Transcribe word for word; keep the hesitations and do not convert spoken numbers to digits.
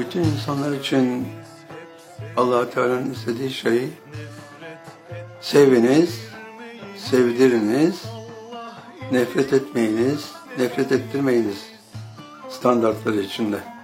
bütün insanlar için Allah Teala'nın istediği şey seviniz, sevdiriniz, nefret etmeyiniz, nefret ettirmeyiniz standartları içinde.